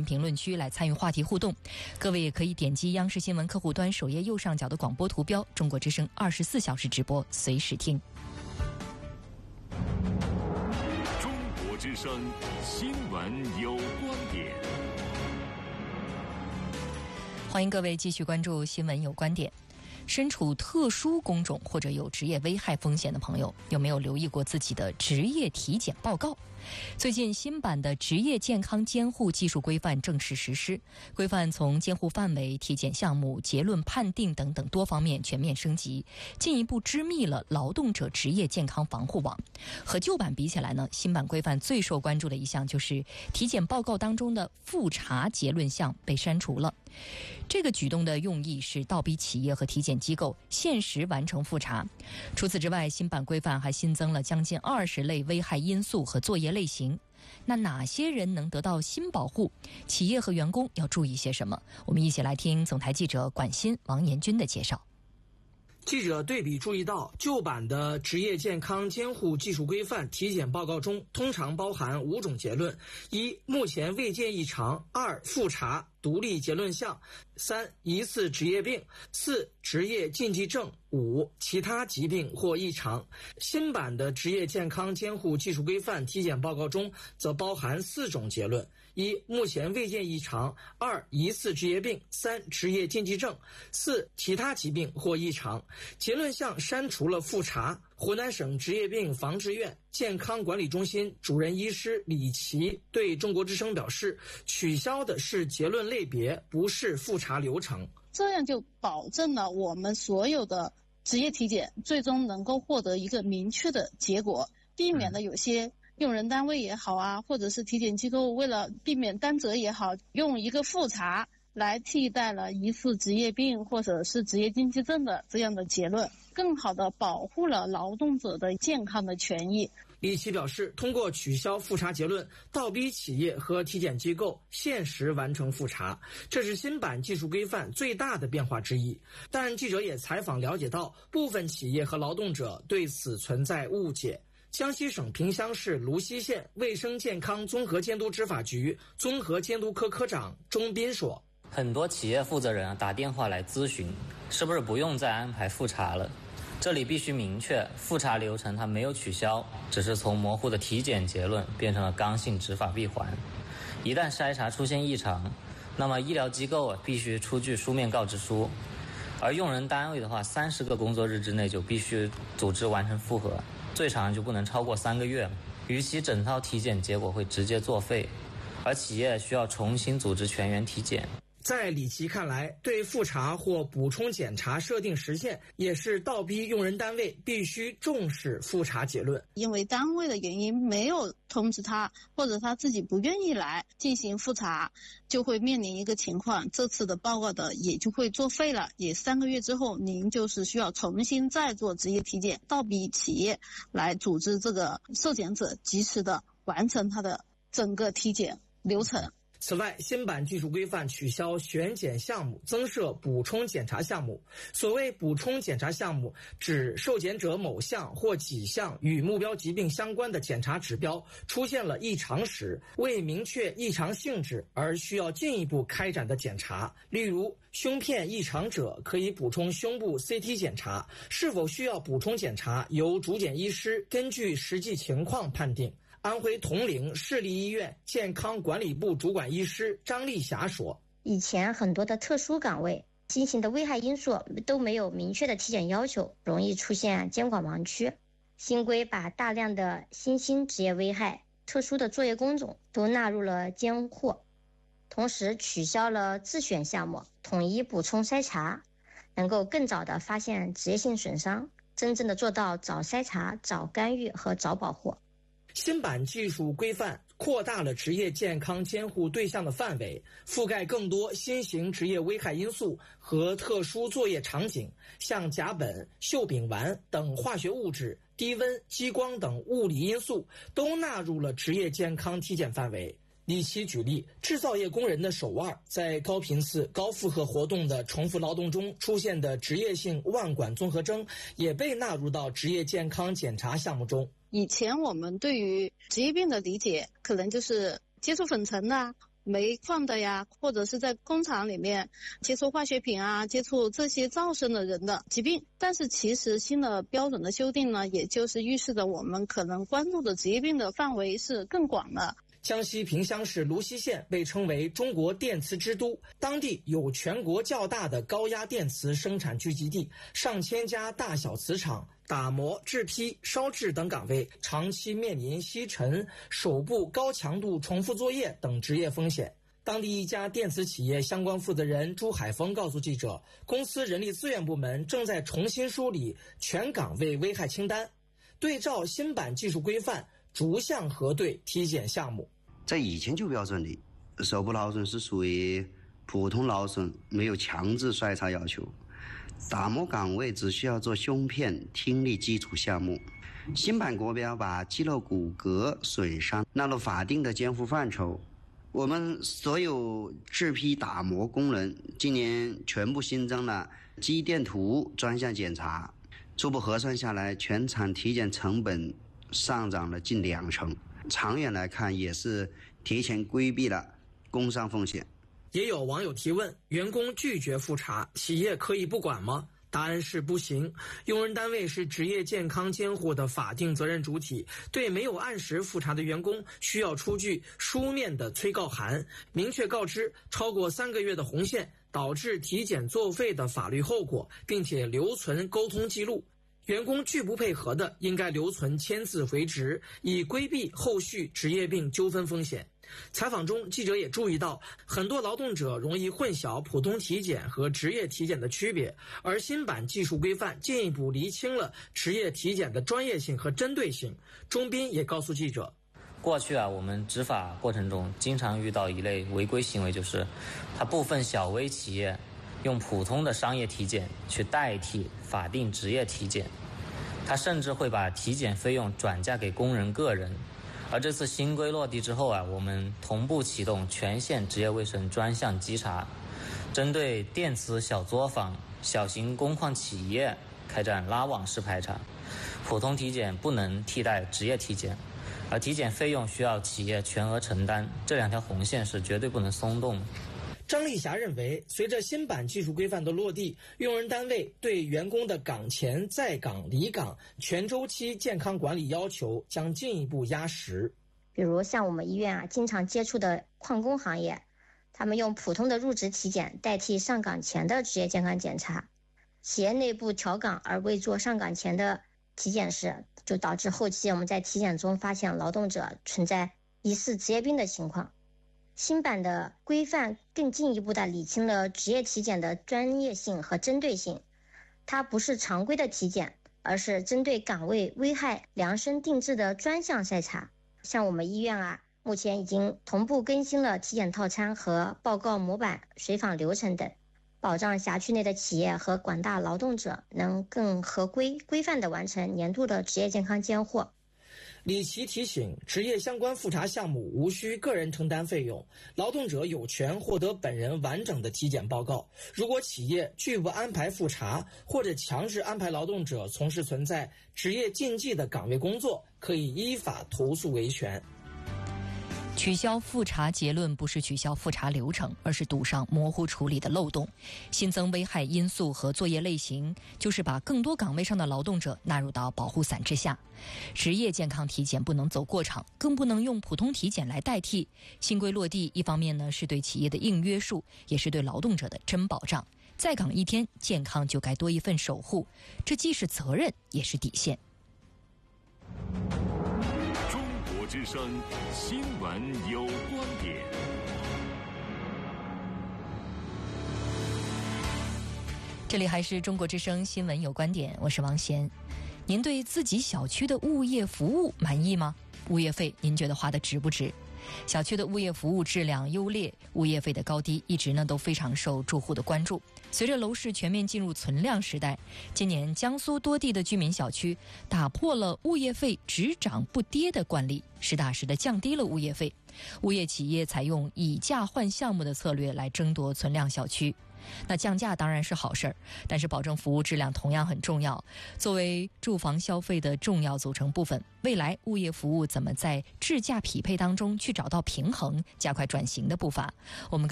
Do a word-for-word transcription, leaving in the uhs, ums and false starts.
频评论区来参与话题互动。各位也可以点击央视新闻客户端首页右上角的广播图标，中国之声二十四小时直播，随时听。 中国之声新闻有观点， 欢迎各位继续关注新闻有观点。身处特殊工种或者有职业危害风险的朋友，有没有留意过自己的职业体检报告？最近新版的职业健康监护技术规范正式实施，规范从监护范围、体检项目、结论判定等等多方面全面升级，进一步织密了劳动者职业健康防护网。和旧版比起来呢，新版规范最受关注的一项就是体检报告当中的复查结论项被删除了。这个举动的用意是倒逼企业和体检机构限时完成复查。除此之外，新版规范还新增了将近二十类危害因素和作业类型。那哪些人能得到新保护？企业和员工要注意些什么？我们一起来听总台记者管欣、王延军的介绍。 记者对比注意到，旧版的职业健康监护技术规范体检报告中通常包含五种结论：一、目前未见异常；二、复查独立结论项；三、疑似职业病；四、职业禁忌症；五、其他疾病或异常。新版的职业健康监护技术规范体检报告中则包含四种结论：一、目前未见异常；二、疑似职业病；三、职业禁忌症；四、其他疾病或异常。结论项删除了复查。湖南省职业病防治院健康管理中心主任医师李琦对中国之声表示，取消的是结论类别，不是复查流程。 这样就保证了我们所有的职业体检最终能够获得一个明确的结果，避免了有些用人单位也好啊，或者是体检机构为了避免担责也好，用一个复查来替代了疑似职业病或者是职业禁忌症的这样的结论，更好地保护了劳动者的健康的权益。 李琦表示，通过取消复查结论，倒逼企业和体检机构限时完成复查，这是新版技术规范最大的变化之一。但记者也采访了解到，部分企业和劳动者对此存在误解。江西省萍乡市泸溪县卫生健康综合监督执法局综合监督科科长钟斌说， 很多企业负责人啊打电话来咨询，是不是不用再安排复查了？这里必须明确，复查流程它没有取消，只是从模糊的体检结论变成了刚性执法闭环。一旦筛查出现异常，那么医疗机构啊必须出具书面告知书，而用人单位的话，三十个工作日之内就必须组织完成复核，最长就不能超过三个月。逾期整套体检结果会直接作废，而企业需要重新组织全员体检。 在李琦看来，对复查或补充检查设定时限，也是倒逼用人单位必须重视复查结论。 因为单位的原因没有通知他，或者他自己不愿意来进行复查，就会面临一个情况，这次的报告的也就会作废了，也三个月之后您就是需要重新再做职业体检，倒逼企业来组织这个受检者及时的完成他的整个体检流程。 此外，新版技术规范取消选检项目，增设补充检查项目。所谓补充检查项目，指受检者某项或几项与目标疾病相关的检查指标出现了异常时，为明确异常性质而需要进一步开展的检查。例如，胸片异常者可以补充胸部 C T 检查，是否需要补充检查，由主检医师根据实际情况判定。安徽铜陵市立医院健康管理部主管医师张丽霞说， 以前很多的特殊岗位新型的危害因素都没有明确的体检要求，容易出现监管盲区。新规把大量的新兴职业危害、特殊的作业工种都纳入了监护，同时取消了自选项目，统一补充筛查，能够更早的发现职业性损伤，真正的做到早筛查、早干预和早保护。 新版技术规范扩大了职业健康监护对象的范围，覆盖更多新型职业危害因素和特殊作业场景，像甲苯、溴丙烷等化学物质、低温、激光等物理因素都纳入了职业健康体检范围。李琦举例，制造业工人的手腕在高频次、高负荷活动的重复劳动中出现的职业性腕管综合征也被纳入到职业健康检查项目中。 以前我们对于职业病的理解可能就是接触粉尘啊， 煤矿的呀，或者是在工厂里面接触化学品啊，接触这些噪声的人的疾病。但是其实新的标准的修订呢，也就是预示着我们可能关注的职业病的范围是更广的。 江西萍乡市泸溪县被称为中国电磁之都，当地有全国较大的高压电磁生产聚集地，上千家大小磁厂、打磨、制坯、烧制等岗位长期面临吸尘、手部高强度重复作业等职业风险。当地一家电磁企业相关负责人朱海峰告诉记者，公司人力资源部门正在重新梳理全岗位危害清单，对照新版技术规范逐项核对体检项目。 在以前旧标准里，手部劳损是属于普通劳损，没有强制筛查要求。打磨岗位只需要做胸片、听力基础项目。新版国标把肌肉骨骼损伤纳入法定的监护范畴。我们所有制坯打磨工人今年全部新增了肌电图专项检查，初步核算下来，全场体检成本上涨了近两成。长远来看，也是提前规避了工伤风险。 也有网友提问，员工拒绝复查，企业可以不管吗？答案是不行。用人单位是职业健康监护的法定责任主体，对没有按时复查的员工，需要出具书面的催告函，明确告知超过三个月的红线导致体检作废的法律后果，并且留存沟通记录。员工拒不配合的，应该留存签字回执，以规避后续职业病纠纷风险。采访中，记者也注意到，很多劳动者容易混淆普通体检和职业体检的区别，而新版技术规范进一步厘清了职业体检的专业性和针对性。钟斌也告诉记者， 过去啊，我们执法过程中经常遇到一类违规行为，就是它部分小微企业用普通的商业体检去代替法定职业体检，他甚至会把体检费用转嫁给工人个人。而这次新规落地之后啊，我们同步启动全县职业卫生专项稽查，针对电磁小作坊、小型工矿企业开展拉网式排查。普通体检不能替代职业体检，而体检费用需要企业全额承担，这两条红线是绝对不能松动的。 张丽霞认为，随着新版技术规范的落地，用人单位对员工的岗前、在岗、离岗全周期健康管理要求将进一步压实。 比如像我们医院啊，经常接触的矿工行业，他们用普通的入职体检代替上岗前的职业健康检查，企业内部调岗而未做上岗前的体检时，就导致后期我们在体检中发现劳动者存在疑似职业病的情况。新版的规范更进一步地理清了职业体检的专业性和针对性，它不是常规的体检，而是针对岗位危害量身定制的专项筛查。像我们医院啊，目前已经同步更新了体检套餐和报告模板、随访流程等，保障辖区内的企业和广大劳动者能更合规规范地完成年度的职业健康监护。 李琦提醒，职业相关复查项目无需个人承担费用，劳动者有权获得本人完整的体检报告。如果企业拒不安排复查，或者强制安排劳动者从事存在职业禁忌的岗位工作，可以依法投诉维权。 取消复查结论不是取消复查流程，而是堵上模糊处理的漏洞。新增危害因素和作业类型，就是把更多岗位上的劳动者纳入到保护伞之下。职业健康体检不能走过场，更不能用普通体检来代替。新规落地，一方面呢是对企业的硬约束，也是对劳动者的真保障。在岗一天，健康就该多一份守护，这既是责任，也是底线。 之声新闻有观点。 这里还是中国之声新闻有观点，我是王贤。您对自己小区的物业服务满意吗？物业费您觉得花的值不值？小区的物业服务质量优劣，物业费的高低一直呢都非常受住户的关注。随着楼市全面进入存量时代，今年江苏多地的居民小区打破了物业费只涨不跌的惯例，实打实的降低了物业费。物业企业采用以价换项目的策略来争夺存量小区。 那降价当然是好事儿，但是保证服务质量同样很重要。作为住房消费的重要组成部分，未来物业服务怎么在质价匹配当中去找到平衡，加快转型的步伐？我们跟